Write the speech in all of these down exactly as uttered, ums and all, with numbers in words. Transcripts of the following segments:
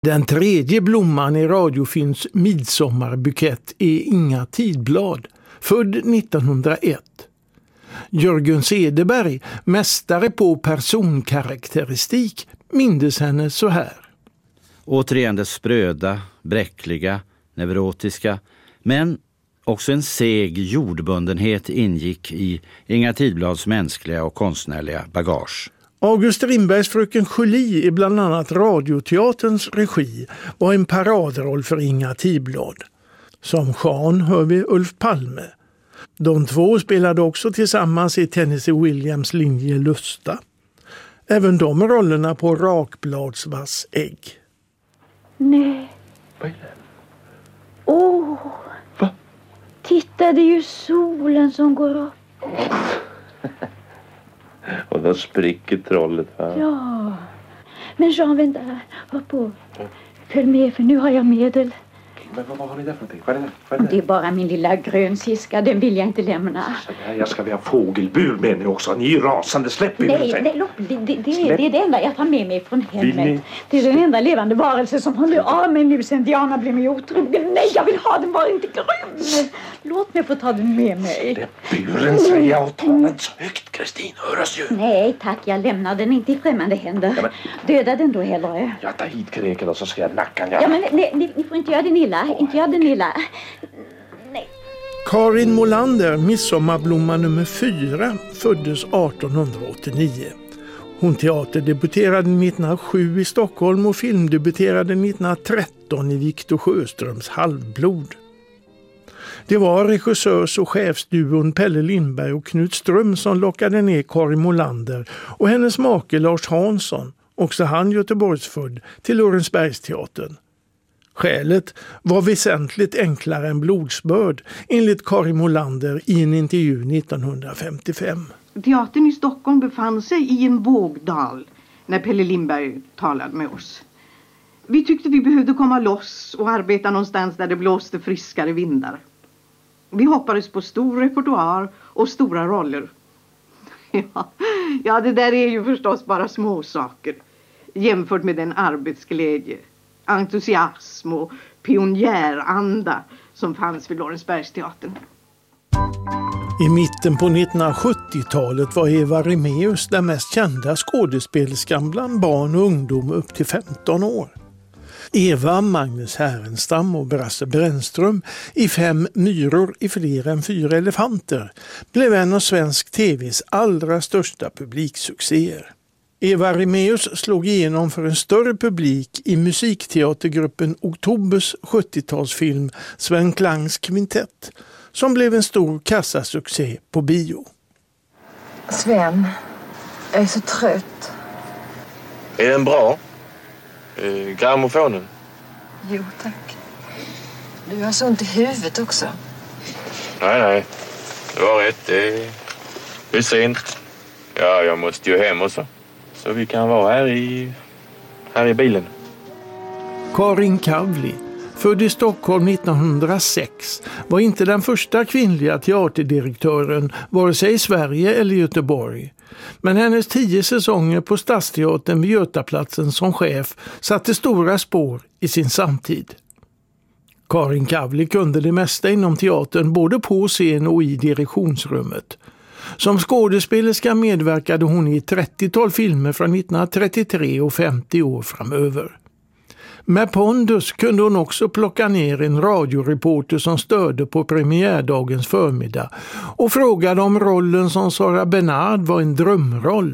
Den tredje blomman i radiofilms midsommarbukett är Inga Tidblad, född nittonhundraett. Jörgen Cederberg, mästare på personkaraktäristik, mindes henne så här. Återigen det spröda, bräckliga, neurotiska, men också en seg jordbundenhet ingick i Inga Tidblads mänskliga och konstnärliga bagage. August Strindbergs Fröken Julie i bland annat Radioteaterns regi var en paradroll för Inga Tidblad. Som Jean hör vi Ulf Palme. De två spelade också tillsammans i Tennessee Williams linje Lusta. Även de rollerna på Rakbladsvass ägg. Nej. Vad är det? Åh. Va? Titta, det är ju solen som går upp. Och då spricker trollet här. Ja. Men Jean, vänta här. Hör på. Följ med, för nu har jag medel. Men vad, vad har ni där för någonting? Vad är det? Vad är det? Det är bara min lilla grönsiska. Den vill jag inte lämna. Så där, jag ska vi ha fågelbur med ni också. Ni är ju rasande. Släpp er. Nej, nej lopp, det, det, det, är, det är det enda jag tar med mig från Vill ni? hemmet. Det är den enda levande varelse som håller av mig nu sen Diana blev mig otrogen. Nej, jag vill ha den, var inte grym. Låt mig få ta den med mig. Släpp buren, säger jag, och ta den så högt, Kristin. Höras ju. Nej, tack. Jag lämnar den inte i främmande händer. Ja, men... Döda den då hellre. Jag tar hit kreken och så ska jag nacka den. Ja, men nej, ni, ni får inte göra den illa. Oh, inte göra den illa. Nej. Karin Molander, midsommarblomma nummer fyra, föddes arton åttionio. Hon teaterdebuterade nittonhundrasju i Stockholm och filmdebuterade nittonhundratretton i Viktor Sjöströms Halvblod. Det var regissörs- och chefsduon Pelle Lindberg och Knut Ström som lockade ner Karin Molander och hennes make Lars Hansson, också han Göteborgsfödd, till Lorensbergsteatern. Skälet var väsentligt enklare än blodsbörd, enligt Karin Molander i en intervju nittonhundrafemtiofem. Teatern i Stockholm befann sig i en vågdal när Pelle Lindberg talade med oss. Vi tyckte vi behövde komma loss och arbeta någonstans där det blåste friskare vindar. Vi hoppades på stor repertoar och stora roller. Ja, ja, det där är ju förstås bara små saker jämfört med den arbetsglädje, entusiasm och pionjäranda som fanns vid Lorensbergsteatern. I mitten på nittonhundrasjuttiotalet var Eva Remaeus den mest kända skådespelerskan bland barn och ungdom upp till femton år. Eva, Magnus Härenstam och Brasse Brännström i Fem myror i fler än fyra elefanter blev en av svensk tvs allra största publiksuccéer. Eva Remaeus slog igenom för en större publik i musikteatergruppen Oktobers sjuttiotalsfilm Sven Klangs kvintett, som blev en stor kassasuccé på bio. Sven, jag är så trött. Är den bra? Eh, grammofonen? Jo, tack. Du har så ont i huvudet också. Nej, nej. Du har rätt. Det är sent. Ja, jag måste ju hem också. Så vi kan vara här i, här i bilen. Karin Kavli, född i Stockholm nittonhundrasex, var inte den första kvinnliga teaterdirektören vare sig i Sverige eller Göteborg. Men hennes tio säsonger på Stadsteatern vid Götaplatsen som chef satte stora spår i sin samtid. Karin Kavli kunde det mesta inom teatern både på scen och i direktionsrummet. Som skådespelerska medverkade hon i ett trettiotal filmer från nittonhundratrettiotre och femtio år framöver. Med pondus kunde hon också plocka ner en radioreporter som störde på premiärdagens förmiddag och frågade om rollen som Sara Bernard var en drömroll.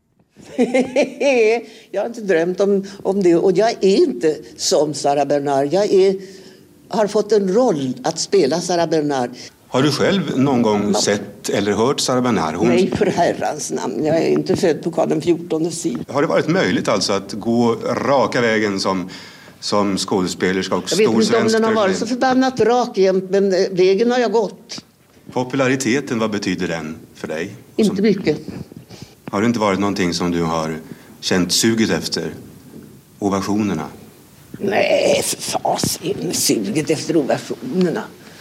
Jag har inte drömt om, om det, och jag är inte som Sara Bernard. Jag är, har fått en roll att spela Sara Bernard. Har du själv någon gång sett eller hört Sara Bernard? Hon... Nej, för herrans namn. Jag är inte född på Karl den fjortondes tid. Har det varit möjligt alltså att gå raka vägen som, som skådespelerska och stor svensk? Jag vet inte om den har varit så förbannat rak jämt, men vägen har jag gått. Populariteten, vad betyder den för dig? Inte som... mycket. Har det inte varit någonting som du har känt suget efter? Ovationerna? Nej, för fasen, suget efter ovationerna.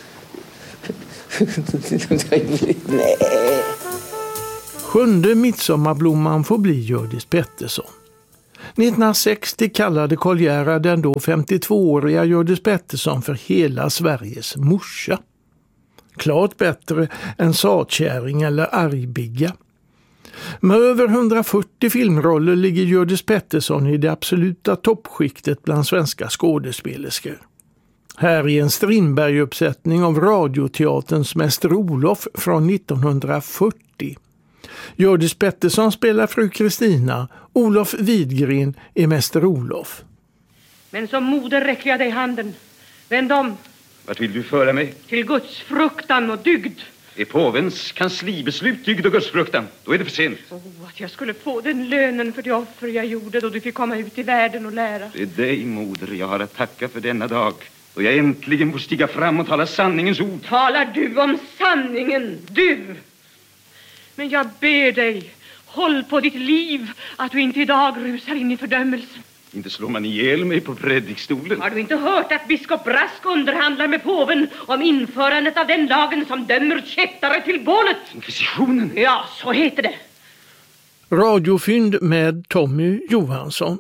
Nej. Sjunde midsommarblomman får bli Hjördis Pettersson. nittonhundrasextio kallade Karl Gerhard den då femtiotvååriga Hjördis Pettersson för hela Sveriges morsa. Klart bättre än satkärring eller argbigga. Med över hundrafyrtio filmroller ligger Hjördis Pettersson i det absoluta toppskiktet bland svenska skådespelerskor. Här är en Strindberg-uppsättning av radioteaterns Mäster Olof från nittonhundrafyrtio. Hjördis Pettersson spelar fru Kristina, Olof Widgren är Mäster Olof. Men som moder räcker jag dig handen. Vänd om. Vart vill du föra mig? Till Guds fruktan och dygd. Är påvens kanslibeslut dygd och Guds fruktan? Då är det för sent. Oh, att jag skulle få den lönen för det offer jag gjorde då du fick komma ut i världen och lära. Det är dig, moder, jag har att tacka för denna dag. Då jag äntligen får stiga fram och tala sanningens ord. Talar du om sanningen, du? Men jag ber dig, håll på ditt liv, att du inte idag rusar in i fördömelsen. Inte slår man ihjäl mig på predikstolen. Har du inte hört att biskop Brask underhandlar med påven om införandet av den lagen som dömer kättare till bålet? Inkvisitionen? Ja, så heter det. Radiofynd med Tommy Johansson.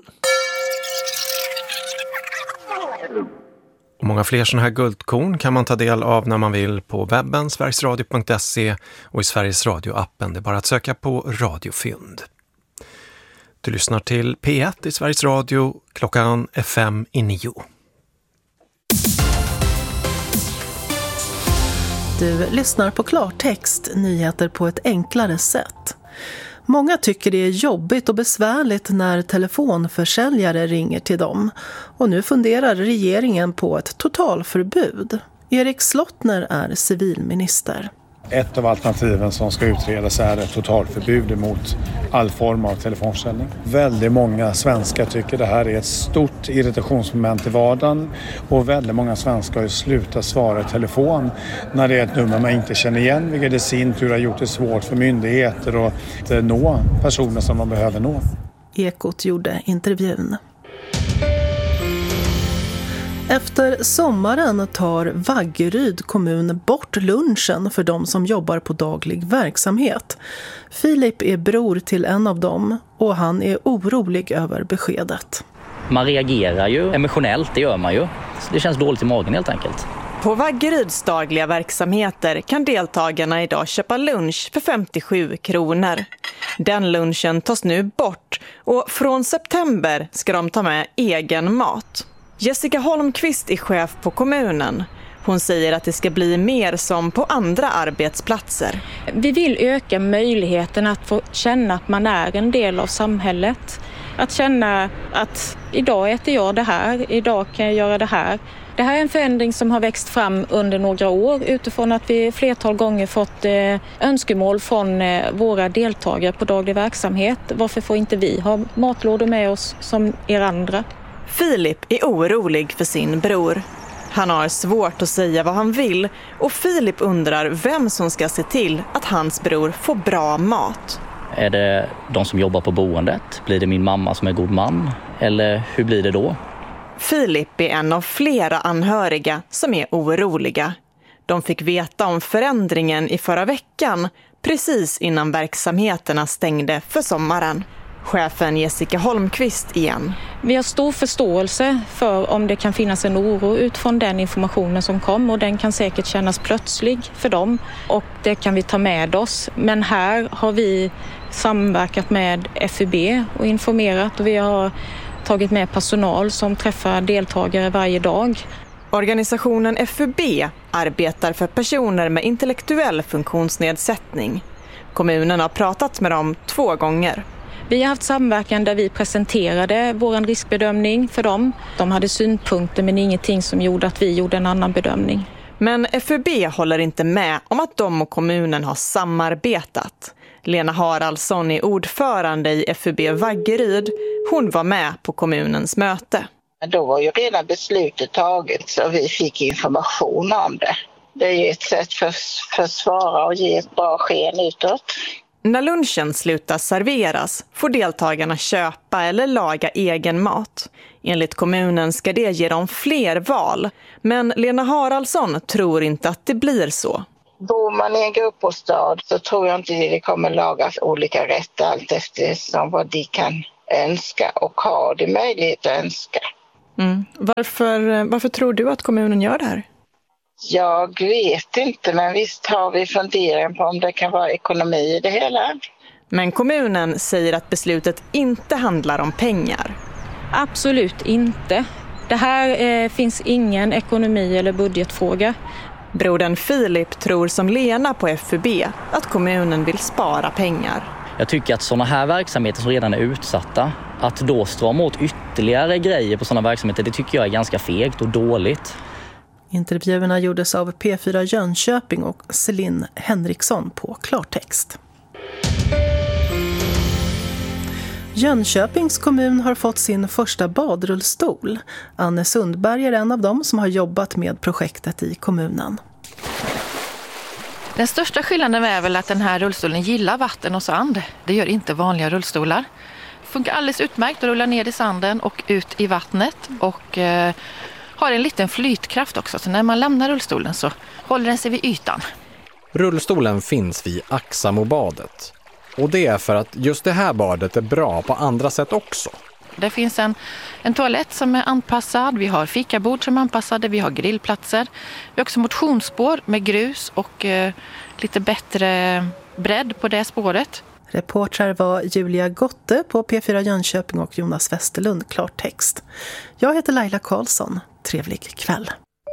Och många fler sådana här guldkorn kan man ta del av när man vill på webben, sverigesradio punkt se och i Sveriges Radio-appen. Det är bara att söka på Radiofynd. Du lyssnar till P ett i Sveriges Radio, klockan är fem i nio. Du lyssnar på klartext, nyheter på ett enklare sätt. Många tycker det är jobbigt och besvärligt när telefonförsäljare ringer till dem. Och nu funderar regeringen på ett totalförbud. Erik Slottner är civilminister. Ett av alternativen som ska utredas är ett totalförbud mot all form av telefonförsäljning. Väldigt många svenskar tycker det här är ett stort irritationsmoment i vardagen och väldigt många svenskar har ju slutat svara i telefon när det är ett nummer man inte känner igen, vilket i sin tur har gjort det svårt för myndigheter att nå personer som de behöver nå. Ekot gjorde intervjun. Efter sommaren tar Vaggeryd kommun bort lunchen för de som jobbar på daglig verksamhet. Filip är bror till en av dem och han är orolig över beskedet. Man reagerar ju emotionellt, det gör man ju. Det känns dåligt i magen helt enkelt. På Vaggeryds dagliga verksamheter kan deltagarna idag köpa lunch för femtiosju kronor. Den lunchen tas nu bort och från september ska de ta med egen mat. Jessica Holmqvist är chef på kommunen. Hon säger att det ska bli mer som på andra arbetsplatser. Vi vill öka möjligheten att få känna att man är en del av samhället. Att känna att idag äter jag det här, idag kan jag göra det här. Det här är en förändring som har växt fram under några år utifrån att vi flertal gånger fått eh, önskemål från eh, våra deltagare på daglig verksamhet. Varför får inte vi ha matlådor med oss som er andra? Filip är orolig för sin bror. Han har svårt att säga vad han vill och Filip undrar vem som ska se till att hans bror får bra mat. Är det de som jobbar på boendet? Blir det min mamma som är god man? Eller hur blir det då? Filip är en av flera anhöriga som är oroliga. De fick veta om förändringen i förra veckan, precis innan verksamheterna stängde för sommaren. Chefen Jessica Holmqvist igen. Vi har stor förståelse för om det kan finnas en oro utifrån den informationen som kom och den kan säkert kännas plötslig för dem och det kan vi ta med oss. Men här har vi samverkat med F U B och informerat och vi har tagit med personal som träffar deltagare varje dag. Organisationen F U B arbetar för personer med intellektuell funktionsnedsättning. Kommunen har pratat med dem två gånger. Vi har haft samverkan där vi presenterade vår riskbedömning för dem. De hade synpunkter men ingenting som gjorde att vi gjorde en annan bedömning. Men F U B håller inte med om att de och kommunen har samarbetat. Lena Haraldsson är ordförande i F U B Vaggeryd. Hon var med på kommunens möte. Då var ju redan beslutet taget så vi fick information om det. Det är ju ett sätt för, för att svara och ge ett bra sken utåt. När lunchen slutar serveras får deltagarna köpa eller laga egen mat. Enligt kommunen ska det ge dem fler val. Men Lena Haraldsson tror inte att det blir så. Bor man i en gruppbostad så tror jag inte det kommer lagas olika rätter allt eftersom vad de kan önska och har de möjlighet att önska. Mm. Varför, varför tror du att kommunen gör det här? Jag vet inte, men visst har vi funderat på om det kan vara ekonomi i det hela. Men kommunen säger att beslutet inte handlar om pengar. Absolut inte. Det här eh, finns ingen ekonomi- eller budgetfråga. Brodern Filip tror som Lena på F U B att kommunen vill spara pengar. Jag tycker att sådana här verksamheter som redan är utsatta, att då strama åt ytterligare grejer på sådana verksamheter, det tycker jag är ganska fegt och dåligt. Intervjuerna gjordes av P fyra Jönköping och Celine Henriksson på klartext. Jönköpings kommun har fått sin första badrullstol. Anne Sundberg är en av dem som har jobbat med projektet i kommunen. Den största skillnaden är väl att den här rullstolen gillar vatten och sand. Det gör inte vanliga rullstolar. Funkar alldeles utmärkt att rulla ner i sanden och ut i vattnet. Och eh, har en liten flytkraft också. Så när man lämnar rullstolen så håller den sig vid ytan. Rullstolen finns vid Axamobadet. Och det är för att just det här badet är bra på andra sätt också. Det finns en, en toalett som är anpassad, vi har fikabord som är anpassade, vi har grillplatser. Vi har också motionsspår med grus och eh, lite bättre bredd på det spåret. Reportrar var Julia Gotte på P fyra Jönköping och Jonas Westerlund, klartext. Jag heter Laila Karlsson. Trevlig kväll.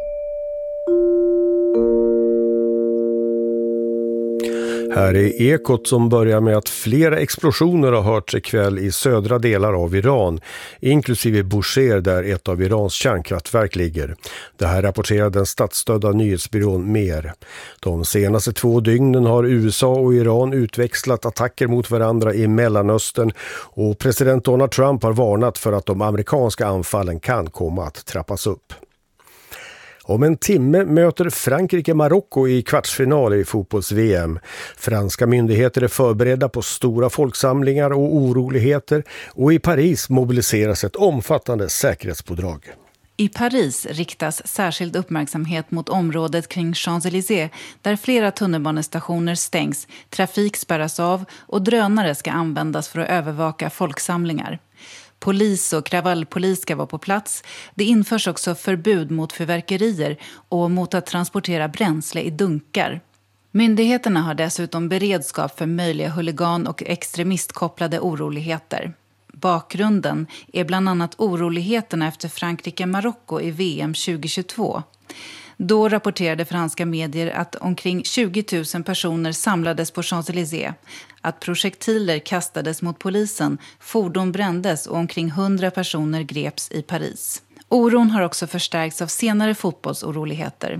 Här är Ekot som börjar med att flera explosioner har hörts ikväll i södra delar av Iran, inklusive Bushehr där ett av Irans kärnkraftverk ligger. Det här rapporterar den statsstödda nyhetsbyrån Mer. De senaste två dygnen har U S A och Iran utväxlat attacker mot varandra i Mellanöstern och president Donald Trump har varnat för att de amerikanska anfallen kan komma att trappas upp. Om en timme möter Frankrike Marocko i kvartsfinal i fotbolls-V M. Franska myndigheter är förberedda på stora folksamlingar och oroligheter och i Paris mobiliseras ett omfattande säkerhetspådrag. I Paris riktas särskild uppmärksamhet mot området kring Champs-Élysées där flera tunnelbanestationer stängs, trafik spärras av och drönare ska användas för att övervaka folksamlingar. Polis och kravallpolis ska vara på plats. Det införs också förbud mot fyrverkerier och mot att transportera bränsle i dunkar. Myndigheterna har dessutom beredskap för möjliga huligan- och extremistkopplade oroligheter. Bakgrunden är bland annat oroligheterna efter Frankrike-Marocko i V M tjugohundratjugotvå. Då rapporterade franska medier att omkring tjugo tusen personer samlades på Champs-Élysées, att projektiler kastades mot polisen, fordon brändes och omkring hundra personer greps i Paris. Oron har också förstärkts av senare fotbollsoroligheter.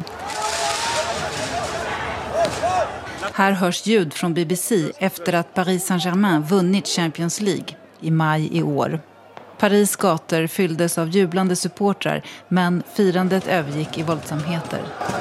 Här hörs ljud från B B C efter att Paris Saint-Germain vunnit Champions League i maj i år. Paris gator fylldes av jublande supportrar, men firandet övergick i våldsamheter.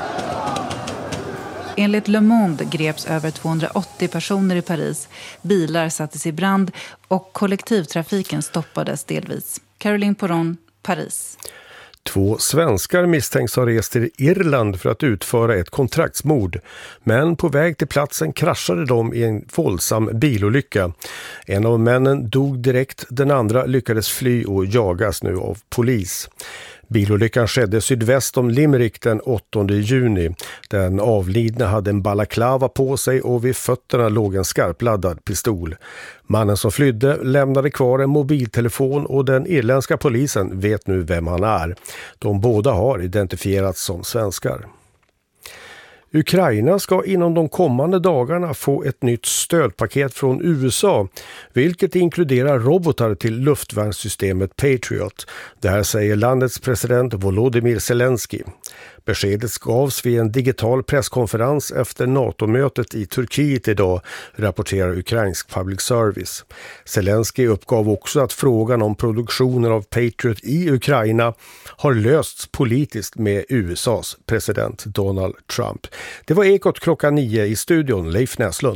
Enligt Le Monde greps över tvåhundraåttio personer i Paris, bilar sattes i brand och kollektivtrafiken stoppades delvis. Caroline Poron, Paris. Två svenskar misstänks ha rest till Irland för att utföra ett kontraktsmord. Men på väg till platsen kraschade de i en våldsam bilolycka. En av männen dog direkt, den andra lyckades fly och jagas nu av polis. Bilolyckan skedde sydväst om Limerick den åttonde juni. Den avlidne hade en balaklava på sig och vid fötterna låg en skarpladdad pistol. Mannen som flydde lämnade kvar en mobiltelefon och den irländska polisen vet nu vem han är. De båda har identifierats som svenskar. Ukraina ska inom de kommande dagarna få ett nytt stödpaket från U S A, vilket inkluderar robotar till luftvärnssystemet Patriot. Det här säger landets president Volodymyr Zelensky. Beskedet gavs vid en digital presskonferens efter NATO-mötet i Turkiet idag, rapporterar ukrainsk public service. Zelensky uppgav också att frågan om produktionen av Patriot i Ukraina har lösts politiskt med U S A:s president Donald Trump. Det var Ekot klockan nio i studion, Leif Näslund.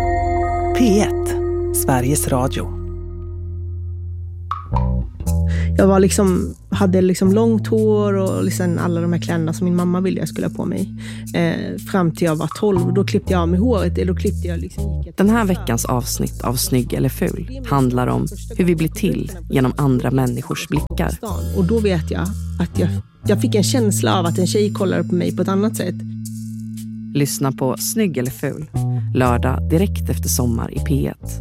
P ett, Sveriges Radio. Jag var liksom, hade liksom långt hår och liksom alla de här kläderna som min mamma ville jag skulle ha på mig. Eh, fram till jag var tolv, då klippte jag av mig håret. Då klippte jag liksom... Den här veckans avsnitt av Snygg eller ful handlar om hur vi blir till genom andra människors blickar. Och då vet jag att jag, jag fick en känsla av att en tjej kollade på mig på ett annat sätt. Lyssna på Snygg eller ful, lördag direkt efter sommar i P ett.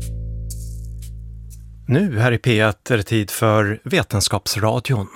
Nu här i P ett är det tid för Vetenskapsradion.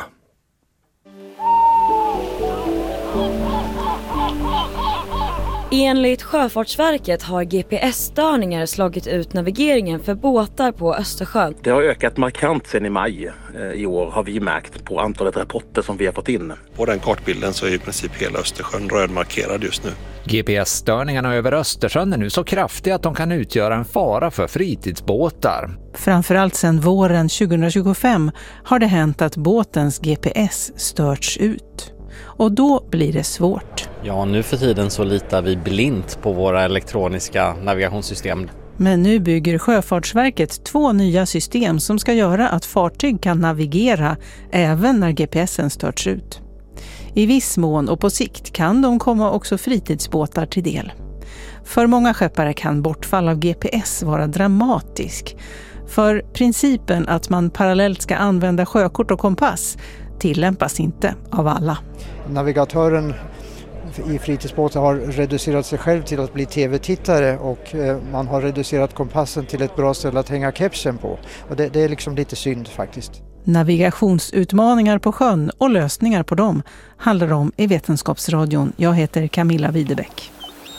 Enligt Sjöfartsverket har G P S-störningar slagit ut navigeringen för båtar på Östersjön. Det har ökat markant sedan i maj i år har vi märkt på antalet rapporter som vi har fått in. På den kartbilden så är i princip hela Östersjön rödmarkerad just nu. G P S-störningarna över Östersjön är nu så kraftiga att de kan utgöra en fara för fritidsbåtar. Framförallt sedan våren tjugohundratjugofem har det hänt att båtens G P S störts ut. Och då blir det svårt. Ja, nu för tiden så litar vi blint på våra elektroniska navigationssystem. Men nu bygger Sjöfartsverket två nya system som ska göra att fartyg kan navigera även när G P S:en störts ut. I viss mån och på sikt kan de komma också fritidsbåtar till del. För många skeppare kan bortfall av G P S vara dramatisk. För principen att man parallellt ska använda sjökort och kompass tillämpas inte av alla. Navigatören i fritidsbåtar har reducerat sig själv till att bli tv-tittare och man har reducerat kompassen till ett bra ställe att hänga kepsen på. Och det, det är liksom lite synd faktiskt. Navigationsutmaningar på sjön och lösningar på dem handlar om i Vetenskapsradion. Jag heter Camilla Widebäck.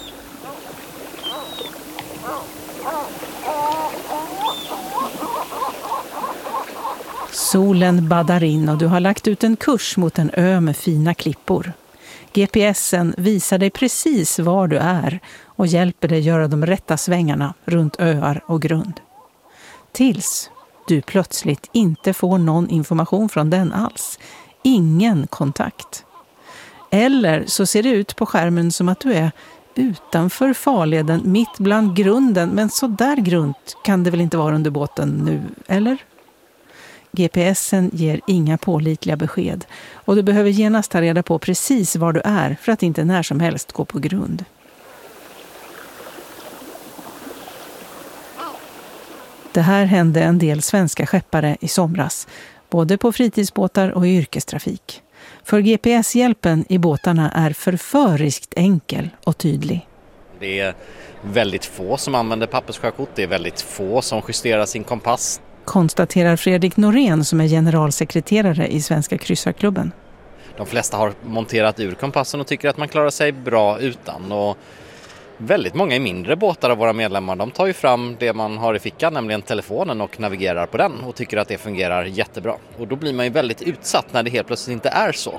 Solen baddar in och du har lagt ut en kurs mot en ö med fina klippor. G P S:en visar dig precis var du är och hjälper dig göra de rätta svängarna runt öar och grund. Tills du plötsligt inte får någon information från den alls. Ingen kontakt. Eller så ser det ut på skärmen som att du är utanför farleden, mitt bland grunden. Men så där grund kan det väl inte vara under båten nu, eller? G P S:en ger inga pålitliga besked och du behöver genast ta reda på precis var du är för att inte när som helst gå på grund. Det här hände en del svenska skeppare i somras, både på fritidsbåtar och i yrkestrafik. För G P S-hjälpen i båtarna är förföriskt enkel och tydlig. Det är väldigt få som använder papperssjökort, det är väldigt få som justerar sin kompass. Konstaterar Fredrik Norén som är generalsekreterare i Svenska kryssarklubben. De flesta har monterat ur kompassen och tycker att man klarar sig bra utan. Och väldigt många i mindre båtar av våra medlemmar, de tar ju fram det man har i fickan, nämligen telefonen, och navigerar på den och tycker att det fungerar jättebra. Och då blir man ju väldigt utsatt när det helt plötsligt inte är så.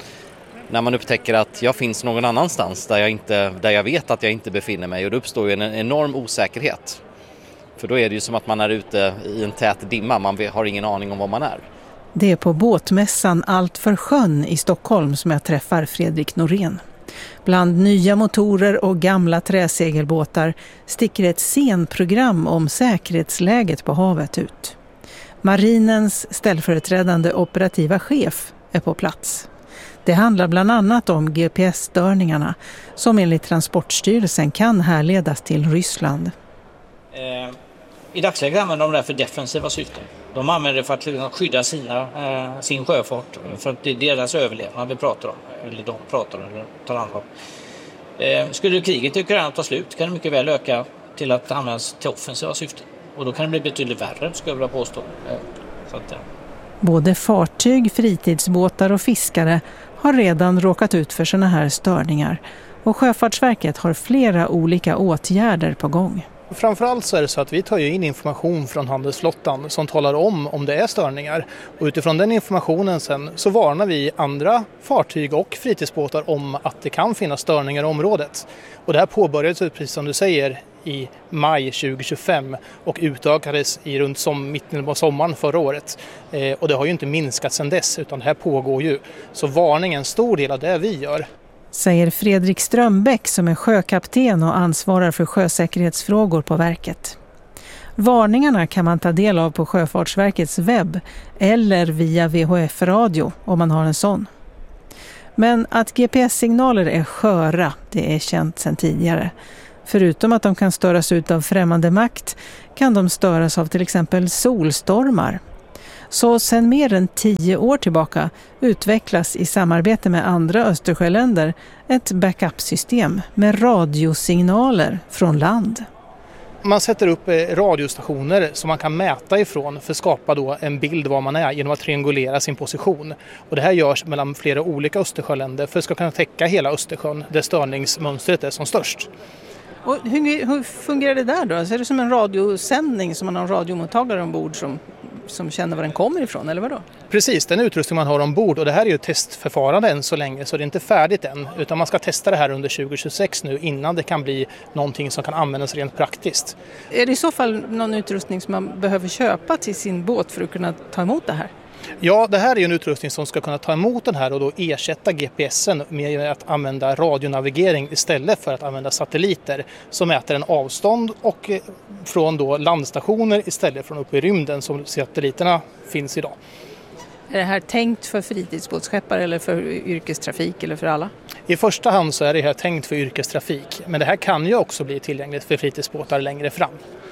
När man upptäcker att jag finns någon annanstans där jag, inte, där jag vet att jag inte befinner mig, och då uppstår ju en enorm osäkerhet. För då är det ju som att man är ute i en tät dimma, man har ingen aning om var man är. Det är på båtmässan Allt för sjön i Stockholm som jag träffar Fredrik Norén. Bland nya motorer och gamla träsegelbåtar sticker ett scenprogram om säkerhetsläget på havet ut. Marinens ställföreträdande operativa chef är på plats. Det handlar bland annat om G P S-störningarna som enligt Transportstyrelsen kan härledas till Ryssland. Eh, I dagsläget använder de det för defensiva syften. De använder det för att liksom skydda sina, eh, sin sjöfart, för att det är deras överlevnad vi pratar om, eller de pratar om, eller tar ansvar. Eh, skulle kriget i Ukraina ta slut kan det mycket väl öka till att användas till offensiva syften. Och då kan det bli betydligt värre, skulle jag vilja påstå. Eh, så att, ja. Både fartyg, fritidsbåtar och fiskare har redan råkat ut för såna här störningar. Och Sjöfartsverket har flera olika åtgärder på gång. Framförallt så är det så att vi tar ju in information från handelsflottan som talar om om det är störningar. Och utifrån den informationen sen så varnar vi andra fartyg och fritidsbåtar om att det kan finnas störningar i området. Och det här påbörjades, precis som du säger, i maj tjugohundratjugofem och utökades i runt som mitten på sommaren förra året. Eh, och det har ju inte minskat sedan dess, utan det här pågår ju. Så varningen är en stor del av det vi gör. Säger Fredrik Strömbäck som är sjökapten och ansvarar för sjösäkerhetsfrågor på verket. Varningarna kan man ta del av på Sjöfartsverkets webb eller via V H F-radio om man har en sån. Men att G P S-signaler är sköra, det är känt sedan tidigare. Förutom att de kan störas ut av främmande makt kan de störas av till exempel solstormar. Så sedan mer än tio år tillbaka utvecklas i samarbete med andra Östersjöländer ett backup-system med radiosignaler från land. Man sätter upp radiostationer som man kan mäta ifrån för att skapa då en bild var man är genom att triangulera sin position. Och det här görs mellan flera olika Östersjöländer för att ska kunna täcka hela Östersjön där störningsmönstret är som störst. Och hur, hur fungerar det där då? Så är det som en radiosändning som man har en radiomottagare ombord som, som känner var den kommer ifrån, eller vad då? Precis, den utrustning man har ombord, och det här är ju ett testförfarande än så länge så det är inte färdigt än, utan man ska testa det här under tjugo tjugosex nu innan det kan bli någonting som kan användas rent praktiskt. Är det i så fall någon utrustning som man behöver köpa till sin båt för att kunna ta emot det här? Ja, det här är en utrustning som ska kunna ta emot den här och då ersätta G P S'en med att använda radionavigering istället för att använda satelliter som mäter en avstånd och från då landstationer istället från uppe i rymden som satelliterna finns idag. Är det här tänkt för fritidsbåtsskeppare eller för yrkestrafik eller för alla? I första hand så är det här tänkt för yrkestrafik, men det här kan ju också bli tillgängligt för fritidsbåtar längre fram.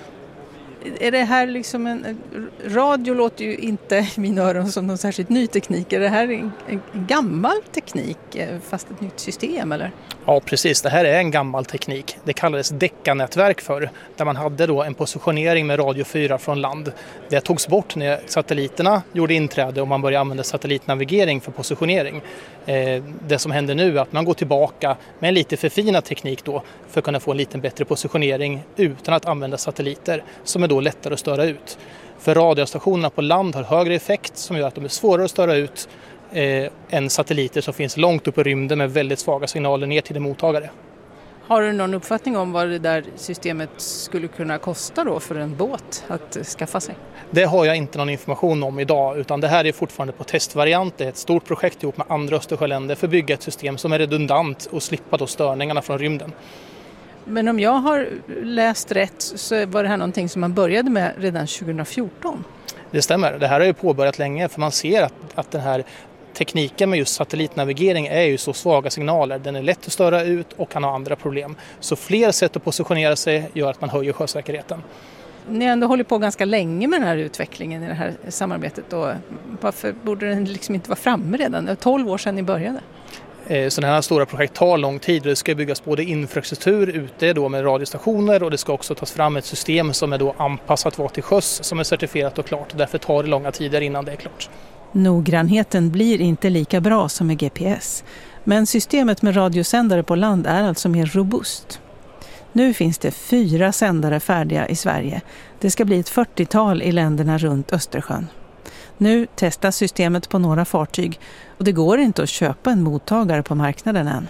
Är det här liksom en... Radio låter ju inte i mina öron som någon särskilt ny teknik. Är det här en, en gammal teknik fast ett nytt system eller? Ja precis, det här är en gammal teknik. Det kallades Decca-nätverk för, där man hade då en positionering med radio fyra från land. Det togs bort när satelliterna gjorde inträde och man började använda satellitnavigering för positionering. Eh, det som händer nu är att man går tillbaka med en lite förfinad teknik då för att kunna få en lite bättre positionering utan att använda satelliter som är då lättare att störa ut. För radiostationerna på land har högre effekt som gör att de är svårare att störa ut eh, än satelliter som finns långt upp i rymden med väldigt svaga signaler ner till en mottagare. Har du någon uppfattning om vad det där systemet skulle kunna kosta då för en båt att skaffa sig? Det har jag inte någon information om idag, utan det här är fortfarande på testvariant. Det är ett stort projekt ihop med andra Östersjöländer för att bygga ett system som är redundant och slippa då störningarna från rymden. Men om jag har läst rätt så var det här någonting som man började med redan tjugo fjorton. Det stämmer. Det här har ju påbörjat länge för man ser att, att den här tekniken med just satellitnavigering är ju så svaga signaler. Den är lätt att störa ut och kan ha andra problem. Så fler sätt att positionera sig gör att man höjer sjösäkerheten. Ni har ändå hållit på ganska länge med den här utvecklingen i det här samarbetet. Och varför borde den liksom inte vara framme redan? Det är tolv år sedan ni började. Sådana här stora projekt tar lång tid och det ska byggas både infrastruktur ute då med radiostationer och det ska också tas fram ett system som är då anpassat vara till sjöss som är certifierat och klart. Därför tar det långa tider innan det är klart. Noggrannheten blir inte lika bra som med G P S. Men systemet med radiosändare på land är alltså mer robust. Nu finns det fyra sändare färdiga i Sverige. Det ska bli ett fyrtiotal i länderna runt Östersjön. Nu testas systemet på några fartyg och det går inte att köpa en mottagare på marknaden än.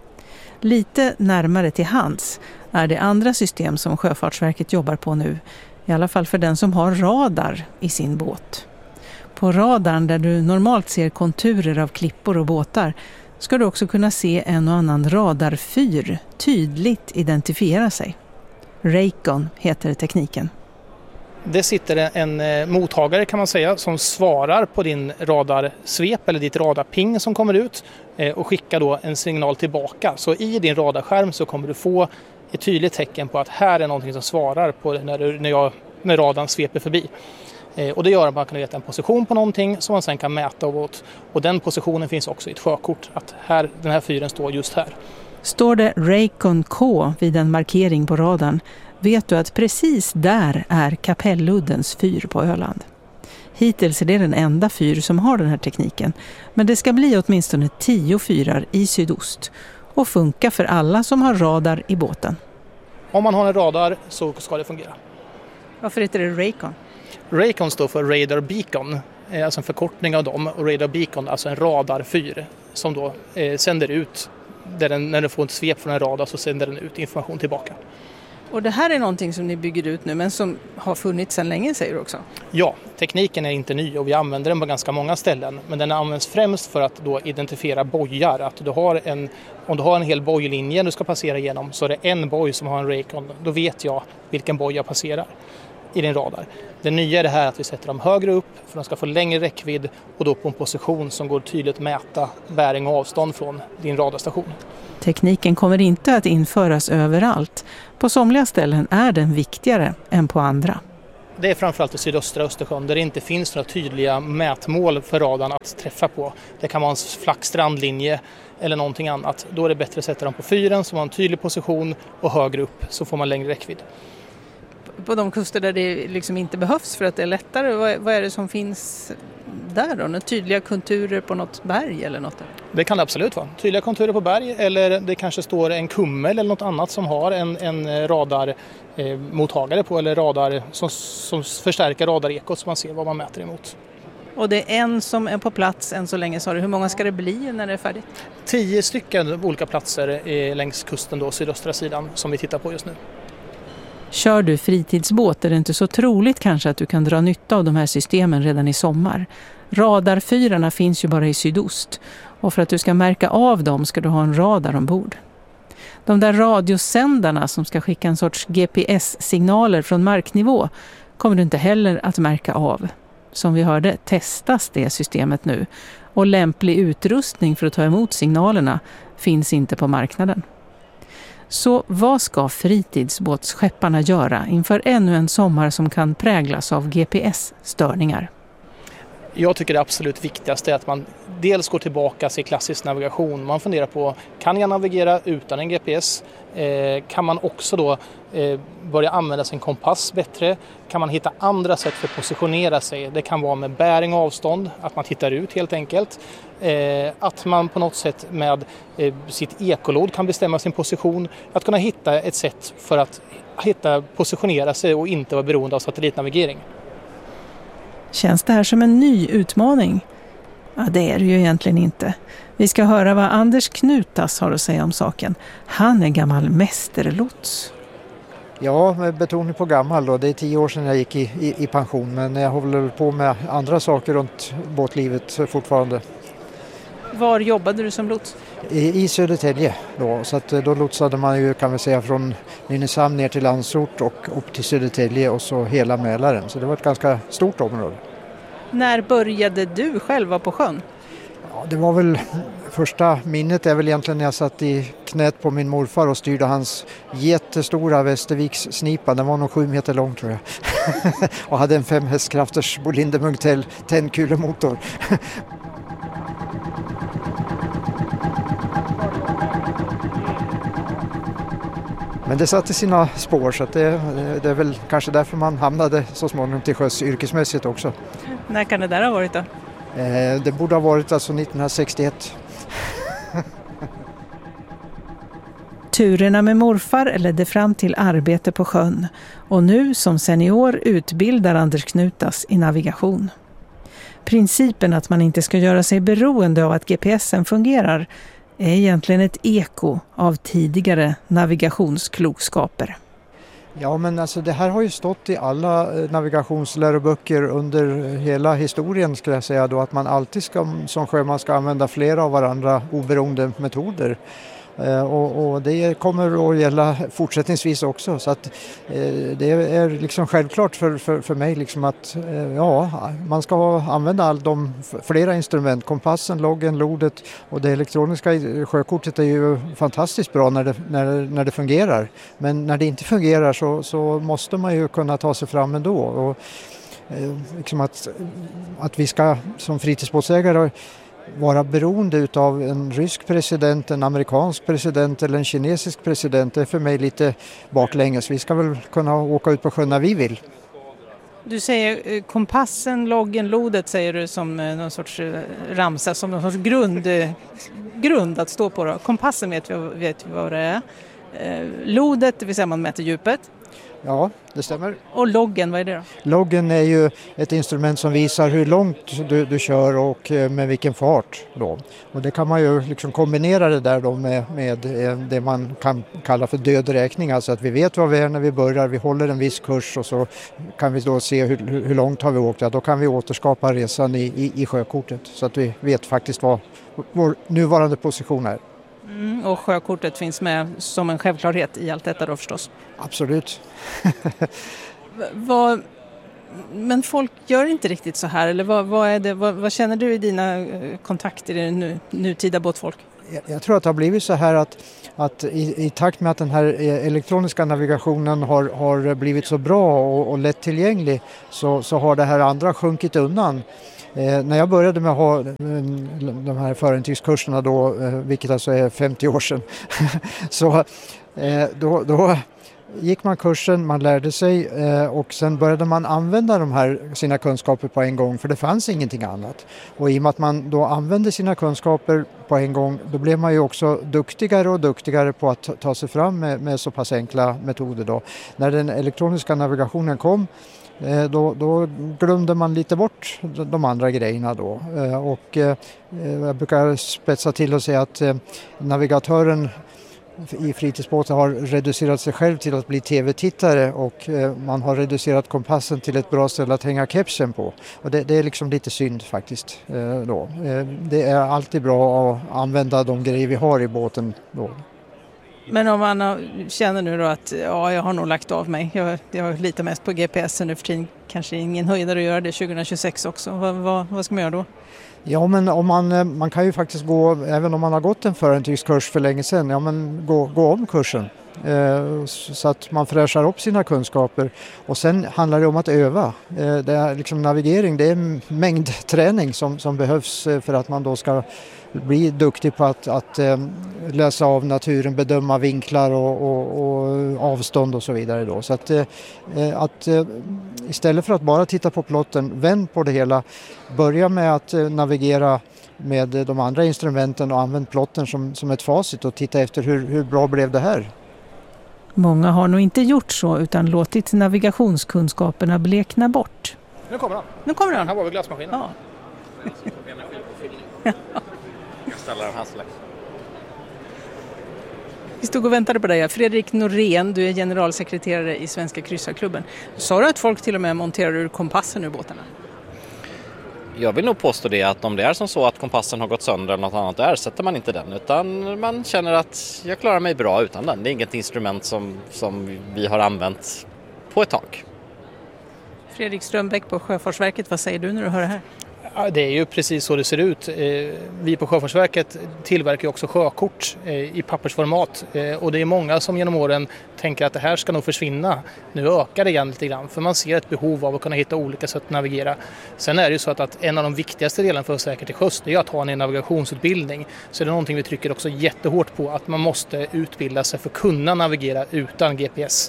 Lite närmare till hands är det andra system som Sjöfartsverket jobbar på nu, i alla fall för den som har radar i sin båt. På radarn där du normalt ser konturer av klippor och båtar ska du också kunna se en och annan radarfyr tydligt identifiera sig. Raycon heter tekniken. Det sitter en mottagare kan man säga som svarar på din radarsvep eller ditt radarping som kommer ut och skickar då en signal tillbaka. Så i din radarskärm så kommer du få ett tydligt tecken på att här är någonting som svarar på när, du, när, jag, när radarn sveper förbi. Och det gör att man kan veta en position på någonting som man sen kan mäta åt. Och den positionen finns också i ett sjökort att här, den här fyren står just här. Står det Raycon K vid en markering på radarn vet du att precis där är Kapelluddens fyr på Öland. Hittills är det den enda fyr som har den här tekniken, men det ska bli åtminstone tio fyrar i sydost och funka för alla som har radar i båten. Om man har en radar så ska det fungera. Varför heter det Raycon? Raycon står för Radar Beacon, alltså en förkortning av dem, och Radar Beacon alltså en radarfyr som då eh, sänder ut, där den, när den får ett svep från en radar så sänder den ut information tillbaka. Och det här är någonting som ni bygger ut nu men som har funnits sedan länge, säger du också? Ja, tekniken är inte ny och vi använder den på ganska många ställen. Men den används främst för att då identifiera bojar. Att du har en, om du har en hel bojlinje du ska passera igenom så är det en boj som har en Raycon. Då vet jag vilken boj jag passerar. i din radar. Det nya är det här att vi sätter dem högre upp för att de ska få längre räckvidd och då på en position som går tydligt att mäta bäring och avstånd från din radarstation. Tekniken kommer inte att införas överallt. På somliga ställen är den viktigare än på andra. Det är framförallt i sydöstra Östersjön där det inte finns några tydliga mätmål för radarn att träffa på. Det kan vara en flack strandlinje eller någonting annat. Då är det bättre att sätta dem på fyren som har en tydlig position och högre upp så får man längre räckvidd. På de kuster där det liksom inte behövs för att det är lättare, vad, vad är det som finns där då? Några tydliga konturer på något berg eller något? Där? Det kan det absolut vara. Tydliga konturer på berg eller det kanske står en kummel eller något annat som har en, en radarmottagare eh, på eller radar som, som förstärker radarekot så man ser vad man mäter emot. Och det är en som är på plats än så länge, sa du. Hur många ska det bli när det är färdigt? Tio stycken olika platser eh, längs kusten då, sydöstra sidan som vi tittar på just nu. Kör du fritidsbåt är det inte så troligt kanske att du kan dra nytta av de här systemen redan i sommar. Radarfyrarna finns ju bara i sydost och för att du ska märka av dem ska du ha en radar ombord. De där radiosändarna som ska skicka en sorts G P S-signaler från marknivå kommer du inte heller att märka av. Som vi hörde testas det systemet nu och lämplig utrustning för att ta emot signalerna finns inte på marknaden. Så vad ska fritidsbåtsskepparna göra inför ännu en sommar som kan präglas av G P S-störningar? Jag tycker det absolut viktigaste är att man dels går tillbaka till klassisk navigation. Man funderar på, kan jag navigera utan en G P S? Eh, kan man också då eh, börja använda sin kompass bättre? Kan man hitta andra sätt för att positionera sig? Det kan vara med bäring och avstånd, att man tittar ut helt enkelt. Eh, att man på något sätt med eh, sitt ekolod kan bestämma sin position. Att kunna hitta ett sätt för att hitta, positionera sig och inte vara beroende av satellitnavigering. Känns det här som en ny utmaning? Ja, det är det ju egentligen inte. Vi ska höra vad Anders Knutas har att säga om saken. Han är gammal mästerlots. Ja, med betoning på gammal då. Det är tio år sedan jag gick i, i, i pension, men jag håller på med andra saker runt båtlivet fortfarande. Var jobbade du som lots? I, i Södertälje då, så att då lotsade man ju, kan vi säga, från Nynäshamn ner till Landsort och upp till Södertälje och så hela Mälaren. Så det var ett ganska stort område. När började du själv vara på sjön? Ja, det var väl, första minnet är väl egentligen när jag satt i knät på min morfar och styrde hans jättestora Västerviks snipa. Den var nog sju meter lång tror jag. Och hade en fem hästkrafters Bolinder Munktell tändkulemotor. Men det satte sina spår, så att det, det är väl kanske därför man hamnade så småningom till sjöss yrkesmässigt också. När kan det där ha varit då? Eh, det borde ha varit alltså nittonhundrasextioett. Turerna med morfar ledde fram till arbete på sjön och nu som senior utbildar Anders Knutas i navigation. Principen att man inte ska göra sig beroende av att G P S:en fungerar är egentligen ett eko av tidigare navigationsklokskaper. Ja, men alltså det här har ju stått i alla navigationsläroböcker under hela historien, skulle jag säga då, att man alltid ska, som sjöman ska använda flera av varandra oberoende metoder. Och, och det kommer att gälla fortsättningsvis också, så att eh, det är liksom självklart för, för, för mig liksom att eh, ja, man ska använda all de flera instrument, kompassen, loggen, lodet och det elektroniska sjökortet är ju fantastiskt bra när det, när, när det fungerar, men när det inte fungerar så, så måste man ju kunna ta sig fram ändå och eh, liksom att, att vi ska som fritidsbåtsägare vara beroende av en rysk president, en amerikansk president eller en kinesisk president, det är för mig lite baklänges. Vi ska väl kunna åka ut på sjön när vi vill. Du säger kompassen, loggen, lodet säger du som någon sorts ramsa, som någon sorts grund, grund att stå på. Då. Kompassen vet vi, vet vi vad det är. Lodet, det vill säga man mäter djupet. Ja, det stämmer. Och loggen, vad är det då? Loggen är ju ett instrument som visar hur långt du, du kör och med vilken fart då. Och det kan man ju liksom kombinera det där då med, med det man kan kalla för dödräkning. Alltså att vi vet vad vi är när vi börjar, vi håller en viss kurs och så kan vi då se hur, hur långt har vi åkt. Ja, då kan vi återskapa resan i, i, i sjökortet så att vi vet faktiskt vad vår nuvarande position är. Mm, och sjökortet finns med som en självklarhet i allt detta då förstås? Absolut. Vad, men folk gör inte riktigt så här, eller vad, vad, är det, vad, vad känner du i dina kontakter i nu, nutida båtfolk? Jag, jag tror att det har blivit så här att, att i, i takt med att den här elektroniska navigationen har, har blivit så bra och, och lättillgänglig så, så har det här andra sjunkit undan. Eh, när jag började med att ha eh, de här förintygskurserna då, eh, vilket alltså är femtio år sedan, så eh, då, då gick man kursen, man lärde sig eh, och sen började man använda de här sina kunskaper på en gång, för det fanns ingenting annat. Och i och med att man då använde sina kunskaper på en gång, då blev man ju också duktigare och duktigare på att ta, ta sig fram med, med så pass enkla metoder då. När den elektroniska navigationen kom, eh, då, då glömde man lite bort de andra grejerna då. Eh, och eh, jag brukar spetsa till och säga att eh, navigatören i fritidsbåtar har reducerat sig själv till att bli tv-tittare och eh, man har reducerat kompassen till ett bra ställe att hänga kepsen på. Och det, det är liksom lite synd faktiskt. Eh, då. Eh, det är alltid bra att använda de grejer vi har i båten då. Men om man känner nu då att ja, jag har nog lagt av mig. Jag, jag litar mest på G P S nu för tiden. Kanske ingen höjdare att göra det tjugohundratjugosex också. Vad, vad, vad ska man göra då? Ja, men om man, man kan ju faktiskt gå, även om man har gått en förintygskurs för länge sedan, ja men gå, gå om kursen. Eh, så att man fräschar upp sina kunskaper. Och sen handlar det om att öva. Eh, det är liksom navigering, det är mängdträning som, som behövs för att man då ska bli duktig på att, att eh, läsa av naturen, bedöma vinklar och, och, och avstånd och så vidare då. Så att, eh, att eh, istället för att bara titta på plotten, vänd på det hela, börja med att eh, navigera med de andra instrumenten och använd plotten som, som ett facit och titta efter hur, hur bra blev det här. Många har nog inte gjort så utan låtit navigationskunskaperna blekna bort. Nu kommer han. Nu kommer han. Här var vi glassmaskinen. Ja. Vi stod och väntade på dig. Fredrik Norén, du är generalsekreterare i Svenska kryssarklubben. Sa du att folk till och med monterar ur kompassen ur båtarna? Jag vill nog påstå det, att om det är som så att kompassen har gått sönder eller något annat, då ersätter man inte den, utan man känner att jag klarar mig bra utan den. Det är inget instrument som, som vi har använt på ett tag. Fredrik Strömbäck på Sjöfartsverket, vad säger du när du hör det här? Ja, det är ju precis så det ser ut. Vi på Sjöfartsverket tillverkar också sjökort i pappersformat och det är många som genom åren tänker att det här ska nog försvinna. Nu ökar det igen lite grann för man ser ett behov av att kunna hitta olika sätt att navigera. Sen är det ju så att, att en av de viktigaste delarna för att säkert till sjöss är att ha en navigationsutbildning. Så det är någonting vi trycker också jättehårt på, att man måste utbilda sig för att kunna navigera utan G P S.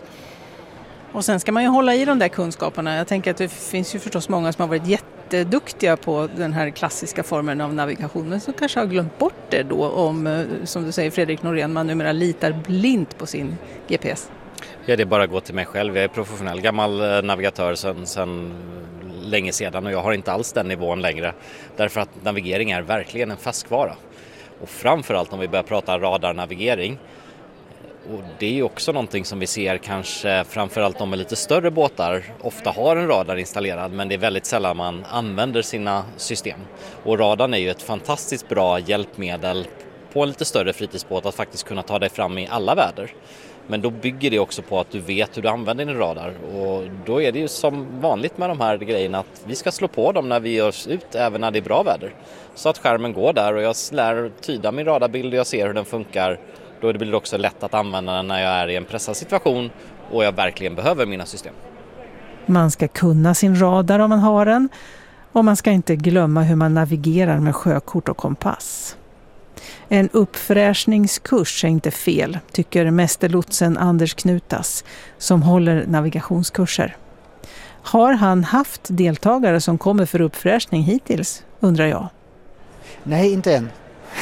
Och sen ska man ju hålla i de där kunskaperna. Jag tänker att det finns ju förstås många som har varit jätteduktiga på den här klassiska formen av navigation, men som kanske har glömt bort det då om, som du säger Fredrik Norén, man numera litar blint på sin G P S. Ja, det är bara att gå till mig själv. Jag är professionell gammal navigatör sedan, sedan länge sedan och jag har inte alls den nivån längre. Därför att navigering är verkligen en färskvara. Och framförallt om vi börjar prata radarnavigering. Och det är också någonting som vi ser kanske framförallt de med lite större båtar ofta har en radar installerad, men det är väldigt sällan man använder sina system. Och radarn är ju ett fantastiskt bra hjälpmedel på en lite större fritidsbåt att faktiskt kunna ta dig fram i alla väder. Men då bygger det också på att du vet hur du använder din radar. Och då är det ju som vanligt med de här grejerna att vi ska slå på dem när vi gör oss ut, även när det är bra väder. Så att skärmen går där och jag lär tyda min radarbild och jag ser hur den funkar. Då blir det också lätt att använda den när jag är i en pressad situation och jag verkligen behöver mina system. Man ska kunna sin radar om man har den och man ska inte glömma hur man navigerar med sjökort och kompass. En uppfräschningskurs är inte fel, tycker mästerlotsen Anders Knutas som håller navigationskurser. Har han haft deltagare som kommer för uppfräschning hittills, undrar jag? Nej, inte än.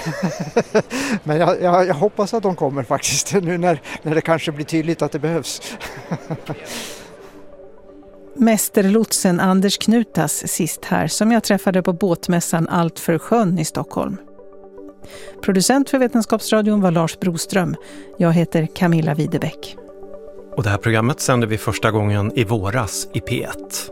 Men jag, jag, jag hoppas att de kommer faktiskt nu när, när det kanske blir tydligt att det behövs. Mästerlotsen Anders Knutas sist här som jag träffade på båtmässan Allt för sjön i Stockholm. Producent för Vetenskapsradion var Lars Broström. Jag heter Camilla Widebäck. Och det här programmet sände vi första gången i våras i P ett.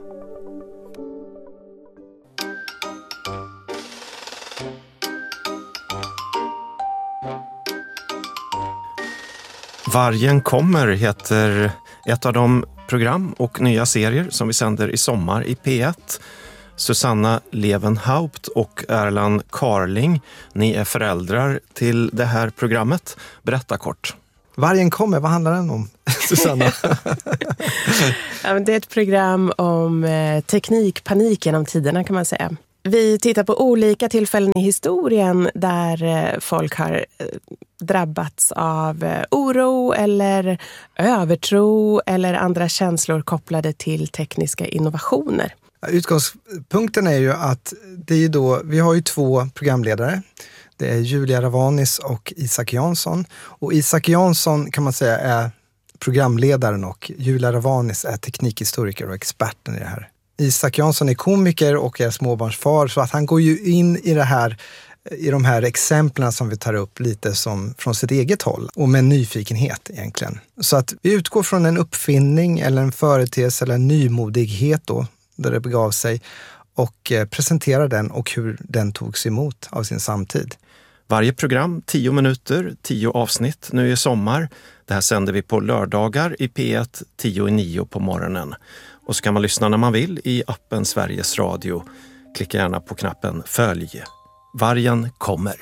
Vargen kommer heter ett av de program och nya serier som vi sänder i sommar i P ett. Susanna Levenhaupt och Erland Carling, ni är föräldrar till det här programmet. Berätta kort. Vargen kommer, vad handlar den om, Susanna? Ja, men det är ett program om eh, teknikpanik genom tiderna kan man säga. Vi tittar på olika tillfällen i historien där eh, folk har eh, drabbats av eh, oro eller övertro eller andra känslor kopplade till tekniska innovationer. Utgångspunkten är ju att det är ju då, vi har ju två programledare. Det är Julia Ravanis och Isak Jansson. Och Isak Jansson kan man säga är programledaren och Julia Ravanis är teknikhistoriker och experten i det här. Isak Jansson är komiker och är småbarnsfar så att han går ju in i det här, i de här exemplen som vi tar upp lite som från sitt eget håll och med nyfikenhet egentligen. Så att vi utgår från en uppfinning eller en företeelse eller en nymodighet då, där det begav sig och presenterar den och hur den togs emot av sin samtid. Varje program, tio minuter, tio avsnitt, nu i sommar. Det här sänder vi på lördagar i P ett, tio i nio på morgonen. Och så kan man lyssna när man vill i appen Sveriges Radio. Klicka gärna på knappen Följ. Vargen kommer.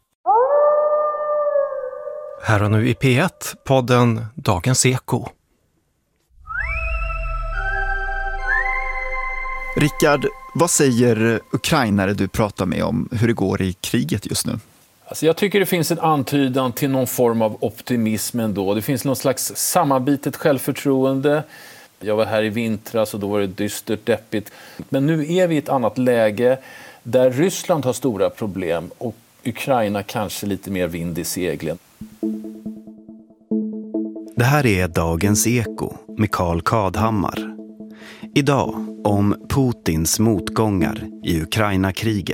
Här och nu i P ett, podden Dagens Eko. Rickard, vad säger ukrainare du pratar med om hur det går i kriget just nu? Alltså jag tycker det finns en antydan till någon form av optimism ändå. Det finns någon slags sammanbitet självförtroende. Jag var här i vintras och då var det dystert, deppigt. Men nu är vi i ett annat läge där Ryssland har stora problem och Ukraina kanske lite mer vind i seglen. Det här är Dagens Eko med Carl Kadhammar. Idag om Putins motgångar i Ukraina-kriget.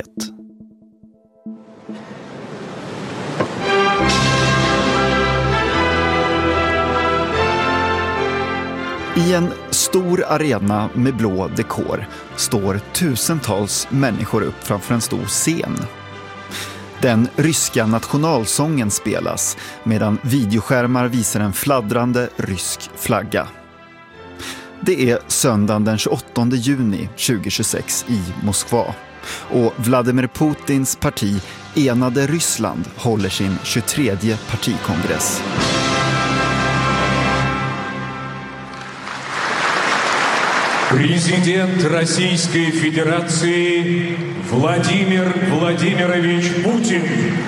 I en stor arena med blå dekor står tusentals människor upp framför en stor scen. Den ryska nationalsången spelas medan videoskärmar visar en fladdrande rysk flagga. Det är söndagen den tjugoåttonde juni tjugohundratjugosex i Moskva och Vladimir Putins parti Enade Ryssland håller sin tjugotredje partikongress. Президент Российской Федерации Владимир Владимирович Путин.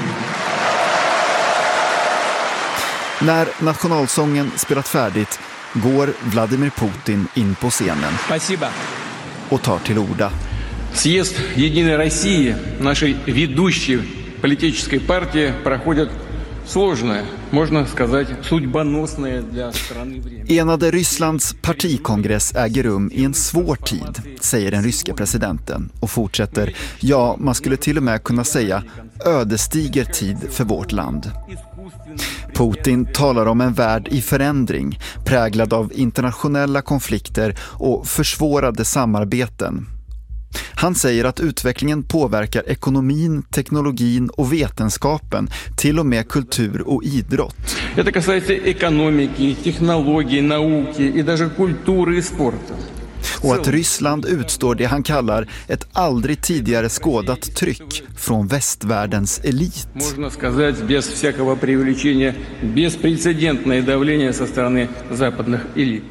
När nationalsången spelat färdigt går Vladimir Putin in på scenen Спасибо. Och tar till orda. Съезд Единой России, нашей ведущей политической партии, проходит сложное, можно сказать, судьбоносное для страны время. Enade Rysslands partikongress äger rum i en svår tid, säger den ryska presidenten och fortsätter, ja, man skulle till och med kunna säga ödesdiger tid för vårt land. Putin talar om en värld i förändring, präglad av internationella konflikter och försvårade samarbeten. Han säger att utvecklingen påverkar ekonomin, teknologin och vetenskapen, till och med kultur och idrott. Det касается экономики, технологий, науки и даже культуры и спорта. Och att Ryssland utstår det han kallar ett aldrig tidigare skådat tryck från västvärldens elit. Можно сказать без всякого преувеличения, беспрецедентное давление со стороны западных элит.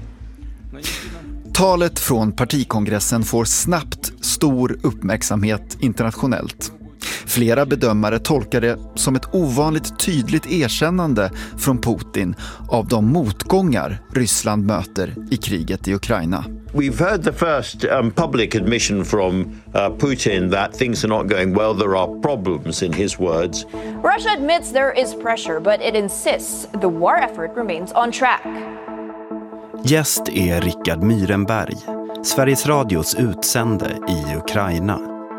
Talet från partikongressen får snabbt stor uppmärksamhet internationellt. Flera bedömare tolkar det som ett ovanligt tydligt erkännande från Putin av de motgångar Ryssland möter i kriget i Ukraina. We've heard the first um, public admission from uh, Putin that things are not going well. There are problems, in his words. Russia admits there is pressure, but it insists the war effort remains on track. Gäst är Rickard Myrenberg, Sveriges Radios utsände i Ukraina.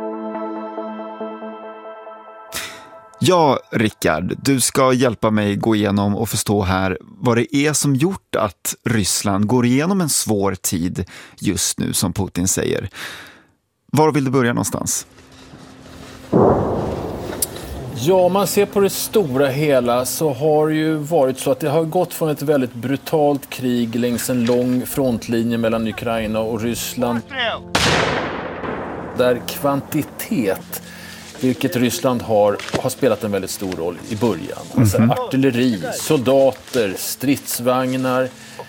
Ja, Rickard, du ska hjälpa mig gå igenom och förstå här vad det är som gjort att Ryssland går igenom en svår tid just nu, som Putin säger. Var vill du börja någonstans? Ja, om man ser på det stora hela så har det ju varit så att det har gått från ett väldigt brutalt krig längs en lång frontlinje mellan Ukraina och Ryssland. Där kvantitet, vilket Ryssland har, har spelat en väldigt stor roll i början. Alltså mm-hmm. artilleri, soldater, stridsvagnar.